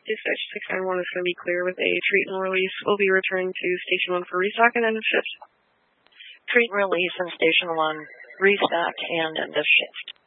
691 is going to be clear with a treat and release. We'll be returning to Station 1 for restock and end of shift. Treat and release in Station 1, restock and end of shift.